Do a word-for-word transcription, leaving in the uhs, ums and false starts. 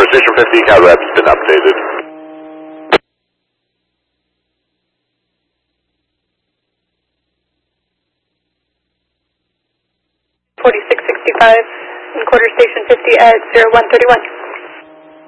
Quarter Station fifty, CalRep's been updated. forty-six sixty-five in Quarter Station fifty at zero one thirty-one.